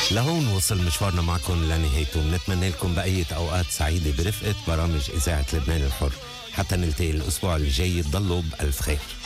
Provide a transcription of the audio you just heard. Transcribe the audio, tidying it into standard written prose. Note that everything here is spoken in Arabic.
لهون وصل مشوارنا معكم لنهايته. بنتمنى لكم بقية أوقات سعيدة برفقة برامج إذاعة لبنان الحر. حتى نلتقي الأسبوع الجاي، تضلوا بألف خير.